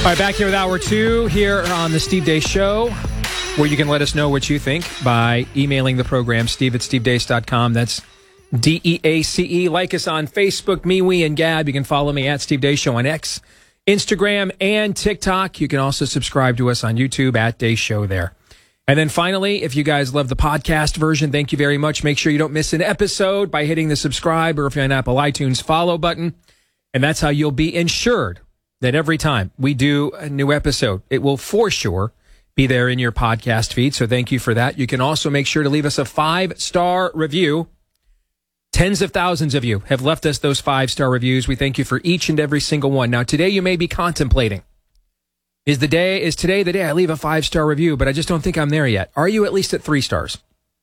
All right, back here with Hour 2 here on the Steve Deace Show, where you can let us know what you think by emailing the program, steve@stevedeace.com. That's DEACE. Like us on Facebook, MeWe, and Gab. You can follow me at Steve Deace Show on X, Instagram, and TikTok. You can also subscribe to us on YouTube at Deace Show there. And then finally, if you guys love the podcast version, thank you very much. Make sure you don't miss an episode by hitting the subscribe, or if you're on Apple iTunes, follow button. And that's how you'll be ensured that every time we do a new episode, it will for sure be there in your podcast feed. So thank you for that. You can also make sure to leave us a 5-star review. Tens of thousands of you have left us those 5-star reviews. We thank you for each and every single one. Now, today you may be contemplating, is today the day I leave a 5-star review, but I just don't think I'm there yet. Are you at least at 3 stars?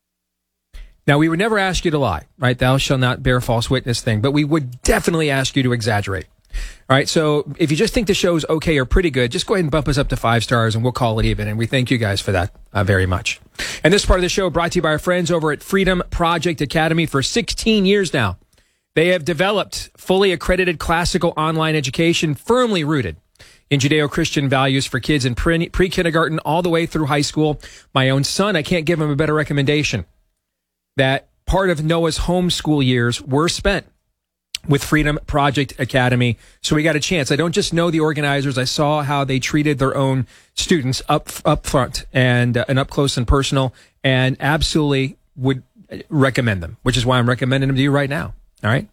Now, we would never ask you to lie, right? Thou shalt not bear false witness thing, but we would definitely ask you to exaggerate. All right, so if you just think the show's okay or pretty good, just go ahead and bump us up to 5 stars, and we'll call it even. And we thank you guys for that very much. And this part of the show brought to you by our friends over at Freedom Project Academy. For 16 years now, they have developed fully accredited classical online education firmly rooted in Judeo-Christian values for kids in pre-kindergarten all the way through high school. My own son, I can't give him a better recommendation. That part of Noah's homeschool years were spent with Freedom Project Academy. So we got a chance. I don't just know the organizers. I saw how they treated their own students up front and up close and personal, and absolutely would recommend them, which is why I'm recommending them to you right now. All right.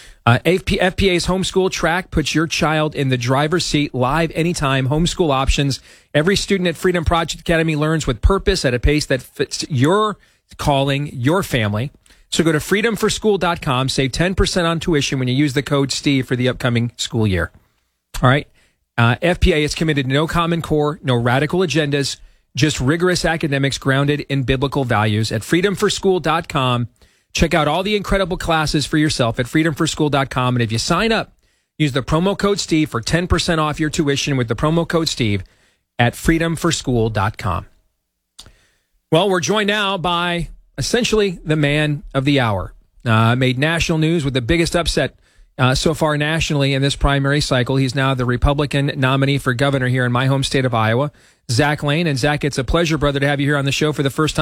FPA's homeschool track puts your child in the driver's seat, live anytime, homeschool options. Every student at Freedom Project Academy learns with purpose at a pace that fits your calling, your family. So go to freedomforschool.com, save 10% on tuition when you use the code STEVE for the upcoming school year. All right. FPA is committed to no Common Core, no radical agendas, just rigorous academics grounded in biblical values. At freedomforschool.com, check out all the incredible classes for yourself at freedomforschool.com. And if you sign up, use the promo code STEVE for 10% off your tuition with the promo code STEVE at freedomforschool.com. Well, we're joined now by essentially the man of the hour. Made national news with the biggest upset so far nationally in this primary cycle. He's now the Republican nominee for governor here in my home state of Iowa, Zach Lane. And Zach, it's a pleasure, brother, to have you here on the show for the first time.